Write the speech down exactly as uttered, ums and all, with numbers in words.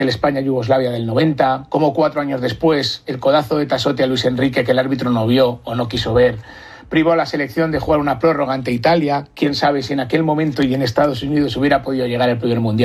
el España-Yugoslavia del noventa, como cuatro años después el codazo de Tassotti a Luis Enrique que el árbitro no vio o no quiso ver, privó a la selección de jugar una prórroga ante Italia. Quién sabe si en aquel momento y en Estados Unidos hubiera podido llegar el primer mundial.